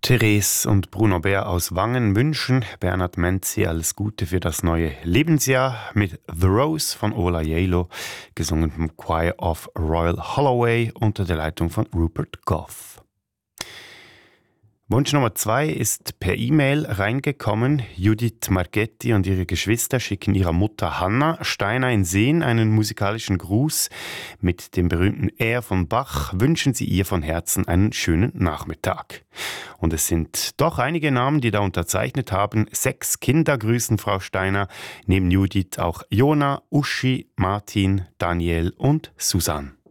Therese und Bruno Bär aus Wangen wünschen Bernhard Menzi alles Gute für das neue Lebensjahr mit The Rose von Ola Yalo, gesungen vom Choir of Royal Holloway unter der Leitung von Rupert Goff. Wunsch Nummer 2 ist per E-Mail reingekommen. Judith Margetti und ihre Geschwister schicken ihrer Mutter Hanna Steiner in Seen einen musikalischen Gruß. Mit dem berühmten Air von Bach wünschen sie ihr von Herzen einen schönen Nachmittag. Und es sind doch einige Namen, die da unterzeichnet haben. 6 Kinder grüßen Frau Steiner. Neben Judith auch Jona, Uschi, Martin, Daniel und Susanne.